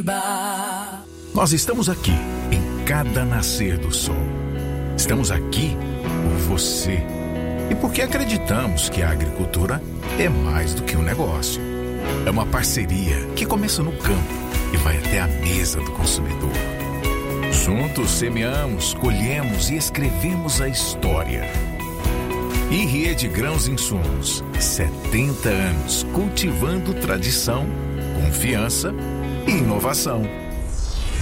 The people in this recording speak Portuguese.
Ativa. Nós estamos aqui em cada nascer do sol. Estamos aqui por você e porque acreditamos que a agricultura é mais do que um negócio. É uma parceria que começa no campo e vai até a mesa do consumidor. Juntos semeamos, colhemos e escrevemos a história. Rede Grãos Insumos, 70 anos cultivando tradição, confiança e inovação.